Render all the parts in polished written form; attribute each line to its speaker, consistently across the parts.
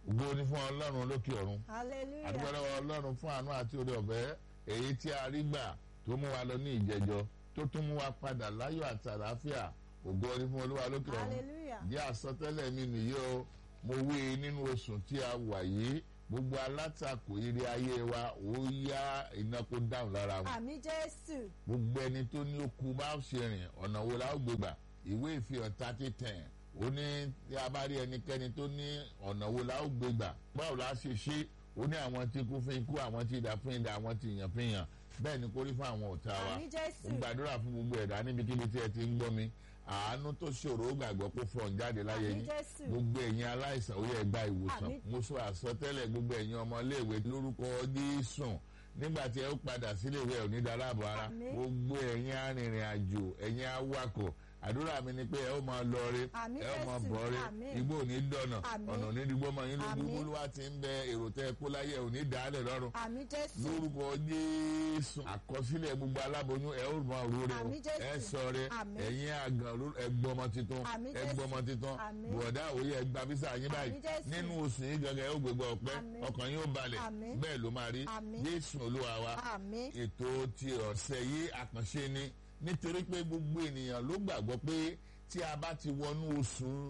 Speaker 1: ògo ni fún Ọlọ́run lókè ọ̀run.
Speaker 2: Hallelujah.
Speaker 1: Àdúgbò lọ́wọ́ Ọlọ́run fún àánú àti oore ọ̀fẹ́ èyí tí a rí gbà tó mú wa lọ ní ìjẹjọ tó tún mú wa padà láyọ̀ àti àlàáfíà. Ògo ni fún Olúwa lókè ọ̀run.
Speaker 2: Hallelujah.
Speaker 1: Jẹ́ àsọtẹ́lẹ̀ mi nìyí o. Mo wí nínú oṣù tí a wà yìí gbogbo alátakò ire ayé wa ó yá iná kó dáhùn lára wọn.
Speaker 2: Àmín Jésù.
Speaker 1: Gbogbo ẹni tó ní okú bá ṣe rìn ọ̀nà wo la ó gbé gbà. Ìwé ìfihàn 30:10 ó ní tí a bá rí ẹnikẹ́ni tó ní ọ̀nà wo la ó gbé gbà. Báwo la ṣe ṣe? Ó ní àwọn tí kú fún ikú, àwọn tí idà fún idà, àwọn tí ìyàn fún ìyàn. Bẹ́ẹ̀ ni kó rí fún àwọn ọ̀tá wa.
Speaker 2: Àmín Jésù.
Speaker 1: Mo gbàdúrà fún gbogbo ẹ̀dá níbikíbi tí ẹ ti ń gbọ́ mi. Àánú tó ṣòro ó gbàgbọ́ kó fọ̀n jáde láyé
Speaker 2: Àmín
Speaker 1: yín.
Speaker 2: Jésù.
Speaker 1: Gbogbo ẹ̀yin aláìsàn ó yẹ gba ìwòsàn.
Speaker 2: Àmín.
Speaker 1: Mo sọ àsọtẹ́lẹ̀ gbogbo ẹ̀yin ọmọléèwé lórúkọ Jésù nígbà tí ẹ ó padà sílé ìwé ò ní daláàbọ̀ ara.
Speaker 2: Àmín.
Speaker 1: Gbogbo ẹ̀yin arìnrìn àjò ẹ̀yin awakọ̀ àdúrà mi ni pé ẹ ó máa lọ re
Speaker 2: Àmín
Speaker 1: ẹ ó máa
Speaker 2: Jésù.
Speaker 1: bọ̀ re
Speaker 2: Àmín.
Speaker 1: igbó ò ní dọ̀nà
Speaker 2: Àmín.
Speaker 1: ọ̀nà ò ní dìgbò mọ́ yín lójú
Speaker 2: Àmín.
Speaker 1: Olúwa ti ń bẹ èrò tẹ́ kó láyé ò ní dàálẹ̀ lọ́rùn
Speaker 2: Àmín Jésù.
Speaker 1: lórúkọ Jésù àkọsílẹ̀ gbogbo aláboyún ẹ ó máa rore o
Speaker 2: Àmín Jésù.
Speaker 1: ẹ sọre
Speaker 2: Àmín.
Speaker 1: ẹ̀yin àgàn ẹgbọmọ titun
Speaker 2: Àmín Jésù.
Speaker 1: ẹgbọmọ titun
Speaker 2: Àmín.
Speaker 1: bùrọ̀dá òye ẹgbà bísà yín báyìí
Speaker 2: Àmín Jésù.
Speaker 1: nínú oṣù yìí gangan ẹ ó gbégbá ọpẹ́
Speaker 2: Àmín.
Speaker 1: ọkàn yín ó balẹ̀
Speaker 2: Àmín.
Speaker 1: bẹ́ẹ̀ ló máa rí
Speaker 2: Àmín.
Speaker 1: Jésù Olúwa wa
Speaker 2: Àmín.
Speaker 1: ètò ti ọ̀sẹ̀ yìí àkànṣe ni nítorí pé gbogbo ènìyàn ló gbàgbọ́ pé tí a bá ti wọnú oṣù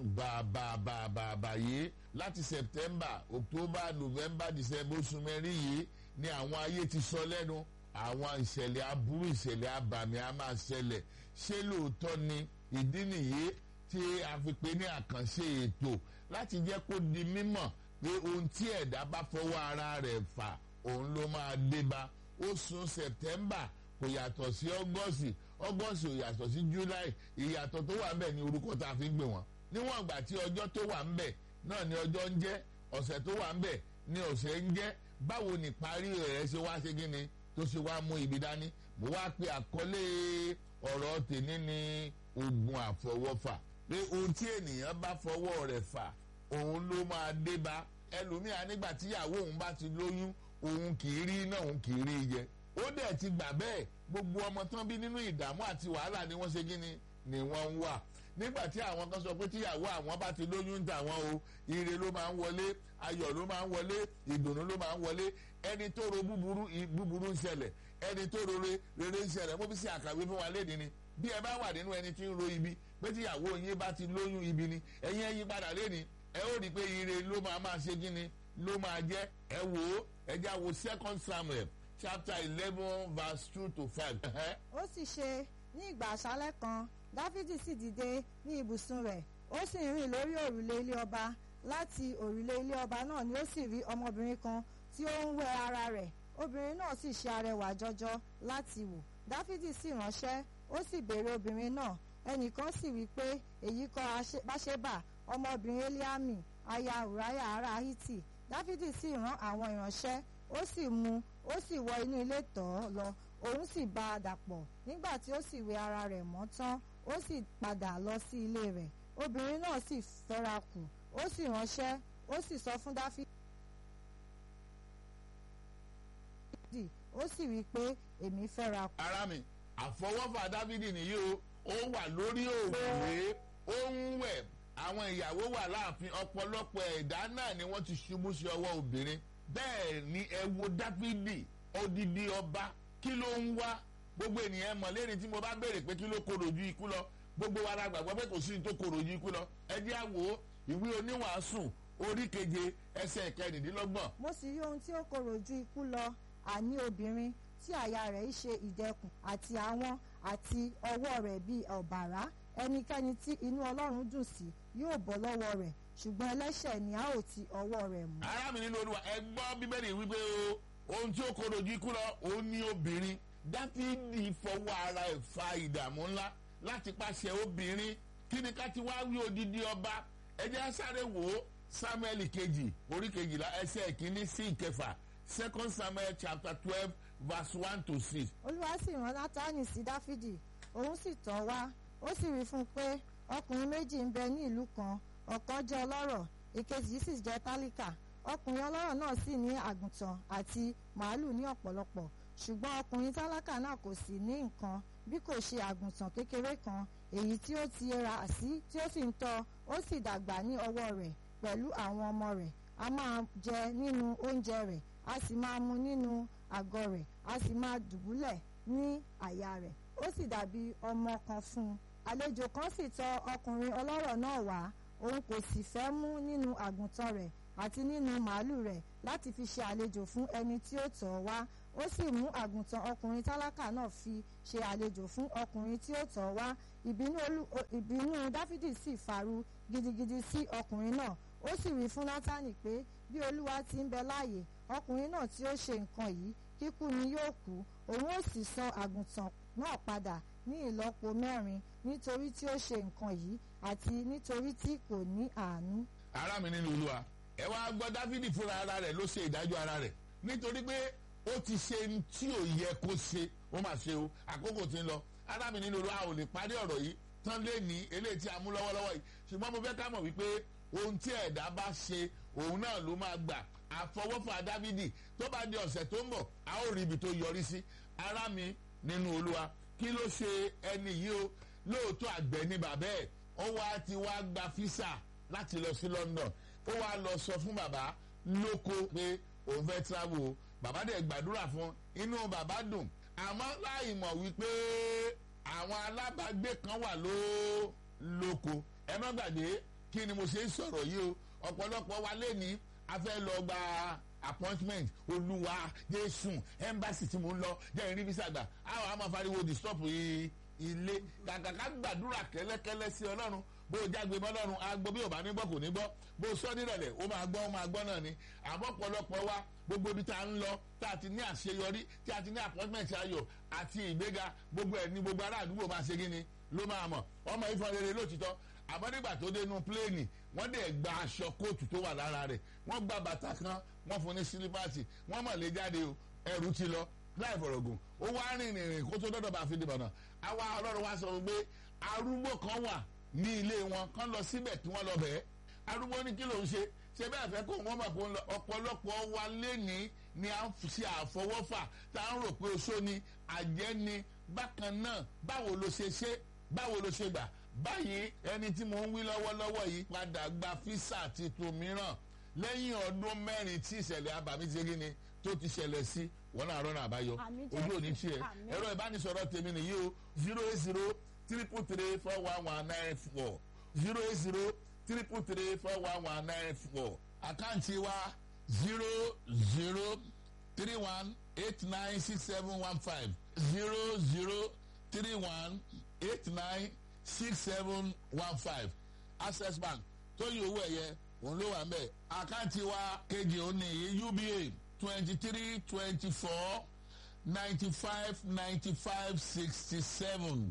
Speaker 1: bàbà yìí láti September October November December oṣù mẹ́rin yìí ni àwọn ayé ti sọ lẹ́nu àwọn ìṣẹ̀lẹ̀ aburú ìṣẹ̀lẹ̀ abàmì a máa ṣẹlẹ̀ ṣé lóòótọ́ ni ìdí nìyí tí a fi pè ní àkànṣe ètò láti jẹ́ kó di mímọ̀ pé ohun tí ẹ̀dá bá fọwọ́ ara rẹ̀ fà òun ló máa dé bá oṣù September kò yàtọ̀ sí August August ò yàtọ̀ sí July ìyàtọ̀ tó wà ńbẹ̀ ni orúkọ tá a fi ń gbé wọn níwọ̀n ìgbà tí ọjọ́ tó wà ńbẹ̀ náà ni ọjọ́ ń jẹ́ ọ̀sẹ̀ tó wà ńbẹ̀ ni ọ̀sẹ̀ ń jẹ́ báwo ni ìparí rẹ̀ ṣe wá ṣe kí ni tó ṣe wá mú ibi dání mo wá pe àkọlé ọ̀rọ̀ tèmi ní ogun àfọwọ́fà pé ohun tí ènìyàn bá fọwọ́ rẹ̀ fà òun ló máa dé bá ẹlòmíà nígbà tíyàwó òun bá ti lóyún òun kì í rí iná òun kì í rí jẹ ó dẹ̀ ti gbà bẹ́ẹ̀ gbogbo ọmọ tán bí nínú ìdààmú àti wàhálà ni wọ́n ṣe kí ni wọ́n ń wà nígbà tí àwọn kan sọ pé tíyàwó àwọn bá ti lóyún ń tà wọ́n o ire ló máa ń wọlé ayọ̀ ló máa ń wọlé ìdùnnú ló máa ń wọlé ẹni tó ro búburú ń ṣẹlẹ̀ ẹni tó ro rere ń ṣẹlẹ̀ mo fi ṣe àkàwé fún wa léde ni bí ẹ bá wà nínú ẹni tí ń ro ibi pé tíyàwó yín bá ti lóyún ibi ni ẹ̀yin ẹ̀yin padà léni ẹ ó rí i pé ire ló máa ṣe kí ni ló máa jẹ́ ẹ wò ó ẹ já wo 2 Samuel chapter 11 verse 2-5.
Speaker 2: Ó sì ṣe ní ìgbà àṣálẹ́ kan Dáfídì sì dìde ní ibùsùn rẹ̀ ó sì rìn lórí òrùlé ilé ọba láti òrùlé ilé ọba náà ni ó sì rí ọmọbìnrin kan tí ó ń wẹ ara rẹ̀ obìnrin náà sì ṣe arẹwà jọjọ láti wò Dáfídì sì ránṣẹ́ ó sì béèrè obìnrin náà ẹnìkan sì wí pé èyí kọ́ Báṣébà ọmọbìnrin Eliami aya Ùráyà ará Hítì Dáfídì sì rán àwọn ìránṣẹ́ ó sì mú ó sì wọ inú ilé tọ̀ ọ́ lọ òun sì bá a dàpọ̀ nígbà tí ó sì wẹ ara rẹ̀ mọ́ tán ó sì padà lọ sí ilé rẹ̀ obìnrin náà sì fẹ́ra kù ó sì ránṣẹ́ ó sì sọ fún Dáfídì ó sì wí pé èmi fẹ́ra kù.
Speaker 1: ara mi àfọwọ́fà Dáfídì nìyí o ó wà lórí òrùlé ó ń wẹ̀ àwọn ìyàwó wà láàfin ọ̀pọ̀lọpọ̀ ẹ̀dá náà ni wọ́n ti ṣubú sí ọwọ́ obìnrin bẹ́ẹ̀ ni ẹ wo Dáfídì odidi ọba kí ló ń wá gbogbo ènìyàn mọ̀ lẹ́ni tí mo bá béèrè pé kí ló korò ju ikú lọ gbogbo wa la gbàgbọ́ pé kò sí ní tó korò ju ikú lọ ẹ jẹ́ á wò ìwé oníwàásù orí 7 ẹsẹ̀ 19.
Speaker 2: mo sì rí ohun tí ó korò ju ikú lọ àní obìnrin tí àyà rẹ̀ ṣe ìdẹkùn àti àwọn àti ọwọ́ rẹ̀ bíi ọ̀bàrá ẹnikẹ́ni tí inú Ọlọ́run dùn sí yóò bọ́ lọ́wọ́ rẹ̀ ṣùgbọ́n ẹlẹ́ṣẹ̀ ni a ó ti ọwọ́ rẹ̀ mú.
Speaker 1: ará mi nínú Olúwa ẹ gbọ́ Bíbélì wípé ohun tí ó korò ju ikú lọ òun ni obìnrin Dáfídì fọwọ́ ara ẹ̀ fa ìdààmú ńlá láti pàṣẹ obìnrin kí ni ká ti wá wí odidi ọba ẹ jẹ́ sáré wò ó Sámúẹ́lì kejì orí 12 ẹsẹ̀ 1 sí 6 2 Samuel chapter 12 verse 1-6.
Speaker 2: Olúwa sì rán Nátánì sí Dáfídì òun sì tọ̀ wá ó sì wí fún un pé ọkùnrin méjì ń bẹ ní ìlú kan ọ̀kan jẹ́ ọlọ́rọ̀ èkejì sì jẹ́ tálíkà ọkùnrin ọlọ́rọ̀ náà sì ní àgùntàn àti màálù ní ọ̀pọ̀lọpọ̀ ṣùgbọ́n ọkùnrin tálákà náà kò sì ní nǹkan bí kò ṣe àgùntàn kékeré kan èyí tí ó ti rà sí tí ó sì ń tọ́ ó sì dàgbà ní ọwọ́ rẹ̀ pẹ̀lú àwọn ọmọ rẹ̀ a máa jẹ nínú oúnjẹ rẹ̀, a sì máa mu nínú àgọ́ rẹ̀, a sì máa dùbúlẹ̀ ní àyà rẹ̀. Ó sì dàbí ọmọ kan fún un. Àlejò kan sì tọ̀ ọkùnrin ọlọ́rọ̀ náà wá, òun kò sì fẹ́ mú nínú àgùntàn rẹ̀ àti nínú màálù rẹ̀ láti fi ṣe àlejò fún ẹni tí ó tọ̀ wá. Ó sì mú àgùntàn ọkùnrin tálákà náà fi ṣe àlejò fún ọkùnrin tí ó tọ̀ wá. Ìbínú Dáfídì sì fàru gidigidi sí ọkùnrin náà. Ó sì wí fún Nátánì pé bí Olúwa ti ń bẹ láàyè, ọkùnrin náà tí ó ṣe nǹkan yìí kíkú ni yóò kú, òun ó sì san àgùntàn náà padà ní ìlọ́po 4 nítorí tí ó ṣe nǹkan yìí àti nítorí tí kò ní àánú.
Speaker 1: ará mi nínú Olúwa, ẹ wá gbọ́ Dáfídì fúnra ara rẹ̀ ló ṣe ìdájọ́ ara rẹ̀ nítorí pé ó ti ṣe ní tí ò yẹ kó ṣe. Ó mà ṣe o, àkókò ti ń lọ. ará mi nínú Olúwa, a ò lè parí ọ̀rọ̀ yìí tán lé ní eléyìí tí a mú lọ́wọ́lọ́wọ́ yìí, ṣùgbọ́n mo fẹ́ ká mọ̀ wípé ohun tí ẹ̀dá bá ṣe òun náà ló máa gbà. Àfọwọ́fà Dáfídì tó bá di ọ̀sẹ̀ tó ń bọ̀, a ó rí ibi tó yọrí sí. ará mi nínú Olúwa, kí ló ṣe ẹni yìí o? Lóòótọ́ àgbẹ̀ ni bàbá ẹ̀, ó wá ti wá gba físà láti lọ sí London. Ó wá lọ sọ fún bàbá lóko pé òun fẹ́ travel o. Bàbá dẹ̀ gbàdúrà fún, inú bàbá dùn, àmọ́ láì mọ̀ wípé àwọn alábàágbé kan wà lóko. Ẹ má gbàgbé kí ni mo ṣe ń sọ̀rọ̀ yìí o. Ọ̀pọ̀lọpọ̀ wa lé ní a fẹ́ lọ gba appointment. Olúwa Jésù, embassy tí mo ń lọ jẹ́ ìrí visa gbà. àwọn àmọ́ fariwo disturb ilé. Kàkà ká gbàdúrà kẹ́lẹ́kẹ́lẹ́ sí Ọlọ́run. Bó o jágbe mọ́ Ọlọ́run, a gbọ́. Bí o bá ní gbọ́ kò ní gbọ́. Bó o sọ nírọ̀lẹ́, ó máa gbọ́ náà ni. àmọ́ ọ̀pọ̀lọpọ̀ wa gbogbo ibi tá a ń lọ, tá a ti ní àṣeyọrí, tí a ti ní appointment ayọ̀ àti ìgbéga, gbogbo ẹ̀ ní gbogbo ará àdúgbò máa ṣe kíni ló máa mọ̀. ọmọ ìfọ̀n rere lóòtítọ́, àmọ́ nígbà tó dé inú pléènì, wọ́n dẹ̀ gba aṣọ kóòtù tó wà lára rẹ̀, wọ́n gba bàtà kan, wọ́n fún ní sílípàsì, wọ́n mọ̀ lé jáde o, ẹrù ti lọ láì fọ̀rọ̀gùn. Ó wá rìnrìn kó tó dọ́dọ̀ bá fi dìbò náà. àwa Ọlọ́run wá sọ pé arúgbó kan wà ní ilé wọn, kán lọ síbẹ̀ kí wọ́n lọ bẹ̀ẹ́. Arúgbó ní kí ló ń ṣe bẹ́ẹ̀ fẹ́ kó wọ́n mọ̀ kó ń lọ. ọ̀pọ̀lọpọ̀ wa lénìí ni à ń ṣe àfọwọ́fà tá à ń rò pé oṣó ni, àjẹ́ ni. Bákan náà, báwo ló ṣe ṣe, báwo ló ṣe gbà? Báyìí ẹni tí mo ń wí lọ́wọ́lọ́wọ́ yìí padà gba físà titun mìíràn lẹ́yìn ọdún 4 tí ìṣẹ̀lẹ̀ abàmì ti rí ni tó ti ṣẹlẹ̀ sí. Wọ́n náà rọ́nà àbáyọ, ojú òní tiẹ̀. ẹ̀rọ ìbánisọ̀rọ̀ tèmi nìyí o, 08033341194 08033341194. àkáǹtì wa 0031896715 0031896715. Access Bank tó yí owó ẹ̀yẹ òun ló wà ń bẹ̀. àkáǹtì wa kejì òun ní UBA 2324 95 95 67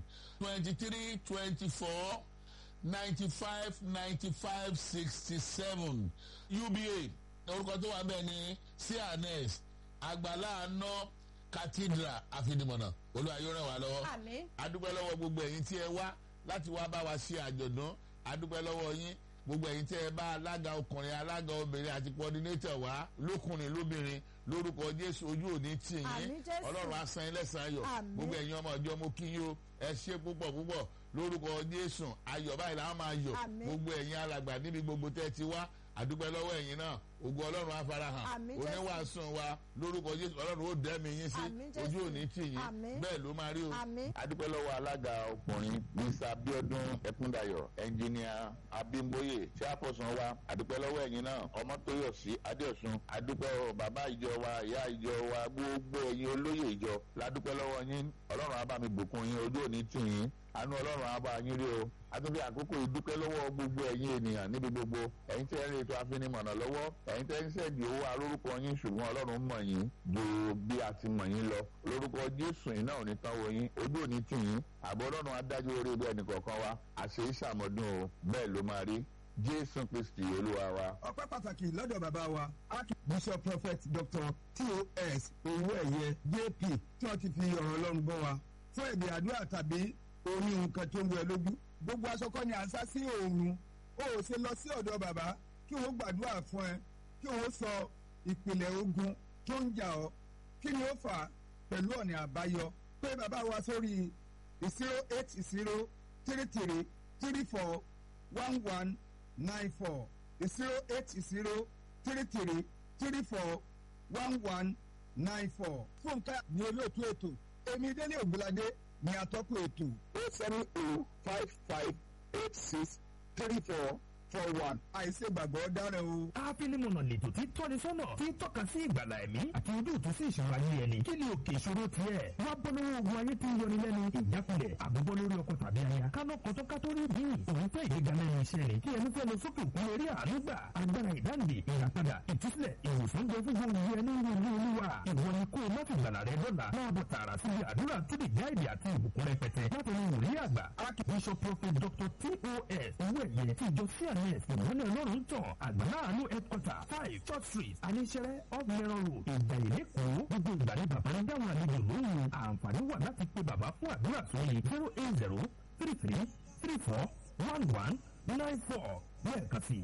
Speaker 1: 2324 95 95 67 UBA. orúkọ tó wà bẹ́ẹ̀ ni CNS Àgbàlá Àná Cathedral Àfidìmọ̀nà. Olúwa yóò ràn wá lọ́wọ́.
Speaker 2: Àmín.
Speaker 1: adúpẹ́ lọ́wọ́ gbogbo ẹ̀yin tí ẹ wá láti wá bá wa ṣe àjọ̀dún. adúpẹ́ lọ́wọ́ yín gbogbo ẹ̀yin tí ẹ bá alága ọkùnrin, alága obìnrin àti coordinator wá lókùnrin lóbìnrin, lórúkọ Jésù ojú òní tì yín.
Speaker 2: Àmín Jésù.
Speaker 1: Ọlọ́run á san yín lẹ́san ayọ̀.
Speaker 2: Àmín.
Speaker 1: gbogbo ẹ̀yin ọmọ ìjọ mo kí yín o, ẹ ṣé púpọ̀ púpọ̀ lórúkọ Jésù. ayọ̀ báyìí làwọn máa yọ̀.
Speaker 2: Àmín.
Speaker 1: gbogbo ẹ̀yin alàgbà níbi gbogbo tẹ́ ti wá, adúpẹ́ lọ́wọ́ ẹ̀yin náà. ògo Ọlọ́run á farahàn.
Speaker 2: Àmín Jésù.
Speaker 1: oníwàásùn wa lórúkọ Jésù, Ọlọ́run ó dẹ́mi yín sí.
Speaker 2: Àmín Jésù.
Speaker 1: ojú òní tì yín.
Speaker 2: Àmín.
Speaker 1: bẹ́ẹ̀ ló máa rí o.
Speaker 2: Àmín.
Speaker 3: adúpẹ́ lọ́wọ́ alága ọkùnrin Mr. Abiodun Ẹkúndayọ̀, ẹnjìníà Abímbóyè chairperson wa. adúpẹ́ lọ́wọ́ ẹ̀yin náà, Ọmọ́tóyọ̀sí Adéọ̀sùn. adúpẹ́ lọ́wọ́ bàbá ìjọ wa, ìyá ìjọ wa, gbogbo ẹ̀yin olóyè ìjọ ládúpẹ́ lọ́wọ́ yín. Ọlọ́run á bá mi bùkún yín, ojú òní tì yín, àánú Ọlọ́run á bá yín rí o. àtúntò àkókò ìdúpẹ́ lọ́wọ́ gbogbo ẹ̀yin ènìyàn níbi gbogbo, ẹ̀yin tẹ́ ń rí ètò àfinimọ̀nà lọ́wọ́, ẹ̀yin tẹ́ ń ṣẹ̀dí owó alórúkọ yín, ṣùgbọ́n Ọlọ́run mọ̀ yín ju bí a ti mọ̀ yín lọ. lórúkọ Jésù yín náà ò ní tán wo yín, ojú ò ní tì yín, àbọ̀ Ọlọ́run adájú orí ibi ẹnì kọ̀ọ̀kan wa. àṣẹ ìṣàmọ́dún o, bẹ́ẹ̀ ló máa rí. Jésù Kristi Olúwa wa.
Speaker 4: ọpẹ́ pàtàkì lọ́dọ̀ bàbá wa Archbishop Prophet Dr. TOS Owóẹ̀yẹ JP tí wọ́n ti fi ọ̀rọ̀ Ọlọ́run bọ́ wa fún èdè àdúrà tàbí orí nǹkan tó ń wẹ lójú. gbogbo aṣọ kọ́ ni à ń sá sí òòrùn. ó ò ṣe lọ sí ọ̀dọ̀ bàbá kí wọ́n gbàdúrà fún ẹ, kí wọ́n sọ ìpìlẹ̀ ogun tó ń jà ọ́, kí ni ó fà á pẹ̀lú ọ̀nà àbáyọ. pé bàbá wa sórí 08033341194 08033341194 33341194. Fúnkẹ́ ní olóòtú ètò èmi Délé Ògbóládé ní atọ́kùn ètò. 07055863441. àìsè gbàgbọ́ dára o.
Speaker 5: Àfinimọ̀nà lètò tí tọ́ni sọ́nà tí tọ́ka sí ìgbàlà ẹ̀mí àti ojútùú sí ìṣòro ayé ẹni. Kí ni òkè ìṣòro tiẹ̀? Wá bọ́ lọ́wọ́ ogun ayé tí ń yọni lẹ́nu. Ìjákulẹ̀ àbúbọ́ lórí ọkọ tàbí aya. Kánà kan tó ká tó rí bí. Òun fẹ́ ìgbéga lẹ́nu iṣẹ́ rẹ̀. Kí ẹni fẹ́ lọ sókè òkun eré àánú gbà. Agbára ìdáǹdè, ìràpadà, ìtúsílẹ̀, ìwòsàn jẹ́ fún gbogbo ẹni ní ìlú Olúwa. Ìwọ ni kó o má fi gbàlà rẹ dọ́là. Máa bọ̀ tààrà síbi àdúrà tó lè já èdè àti ìbùkún rẹpẹtẹ. Láti ní wòlíì àgbà. Archbishop Prophet Dr. T.O.S. Owó ẹ̀yẹ ti ìjọ CNS ìmọ̀lẹ̀ Ọlọ́run tàn àgbàlá àánú headquarter 5 Church Street Aníṣẹ́rẹ́ off Mẹ́rọ̀ Road Ìjàyè lẹ́kọ̀ọ́. Gbogbo ìgbà ní bàbá ń dáhùn àlejò lóhùn. Àǹfààní wà láti pe bàbá fún àdúrà sórí 08033341194 lẹ́ẹ̀kan sí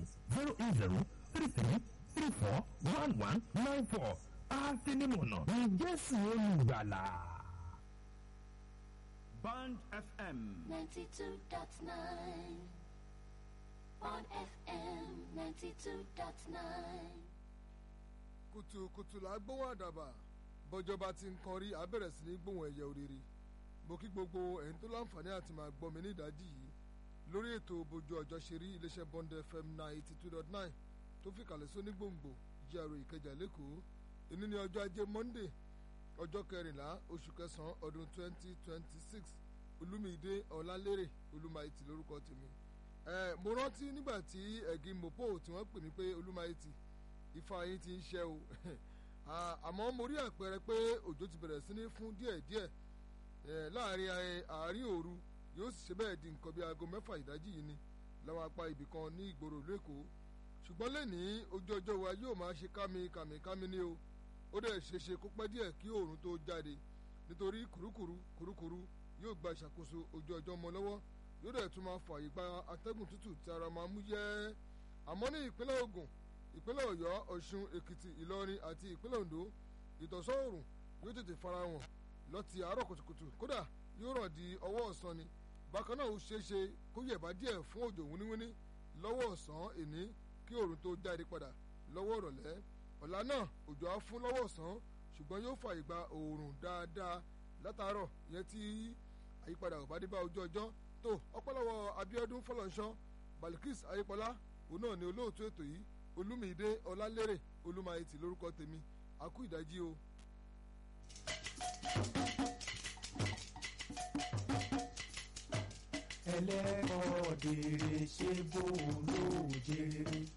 Speaker 5: 08033341194. Àfinimọ̀nà ní Jésù olùgbàlà.
Speaker 6: Band FM
Speaker 7: 92.9. On FM 92.9.
Speaker 8: kùtùkùtù là á gbóhùn àdàbà bọ́jọba ti ń kan rí abẹ́rẹ́ sí ní gbóhùn ẹ̀yẹ òrìrì. Mo kí gbogbo ẹ̀yin tó láǹfààní àti máa gbọ́ mi ní ìdájí yìí lórí ètò bójú ọjọ́ ṣe rí iléeṣẹ́ Bond FM 92.9 tó fi kalẹ̀ sóní gbòǹgbò GRA Ìkẹjà lẹ́kọ̀ọ́. Èní ní ọjọ́ ajé Monday ọjọ́ 14 oṣù kẹsàn-án ọdún 2026. Olúmídé Ọlálérè Olúmáìtì lórúkọ tèmi. Mo rántí nígbà tí ẹ̀gìn mopo tí wọ́n pè mí pé Olúmáìtì ifá yín ti ń ṣẹ́ o àmọ́ mo rí àpẹẹrẹ pé òjò ti bẹ̀rẹ̀ sí ní fún díẹ̀díẹ̀ láàrin àárín òru yóò sì ṣe bẹ́ẹ̀ di nǹkan bí aago 6 ìdájí yìí ni láwọn apá ibì kan ní ìgboro lẹ́kọ̀ọ́. Ṣùgbọ́n lẹ́nìí ojú ọjọ́ wa yóò máa ṣe kámi ní o. Ó dẹ̀ ṣeéṣe kó pẹ́ díẹ̀ kí oòrùn tó jáde nítorí kùrukùru yóò gba ìṣàkóso ojú ọjọ́ mọ́ lọ́wọ́. Yóò dẹ̀ tún máa fààyè gba atẹ́gùn tútù tí ara máa mú yẹ́. Àmọ́ ní ìpínlẹ̀ Ògùn, ìpínlẹ̀ Ọ̀yọ́, Ọ̀ṣun, Èkìtì, Ìlọrin àti ìpínlẹ̀ Oǹdó ìtọ̀sọ́ oòrùn yóò tètè farahàn lọ́ti àárọ̀ kùtùkùtù kódà yóò rọ̀ di ọwọ́ ọ̀sán ni. Bákan náà ó ṣeéṣe kó yẹ̀bá díẹ̀ fún òjò wíníwíní lọ́wọ́ ọ̀sán èní kí oòrùn tó jáde padà lọ́wọ́ ìrọ̀lẹ́. Ọ̀la náà òjò á fún lọ́wọ́ ọ̀sán ṣùgbọ́n yóò fààyè gba oòrùn dáadáa látàárọ̀ ìyẹn tí àyípadà ò bá dé bá ojú ọjọ́. Tó ọpọlọwọ Abíọ́dún Fọlọ́nṣọ́ Balikis Ayépọlá òun náà ni olóòtú ètò yìí. Olúmídé Ọlálérè Olúmáìtì lórúkọ tèmi. A kú ìdájí o.
Speaker 6: ẹlẹ́kọ̀ọ́ dèrè ṣe bó lóòjèrè.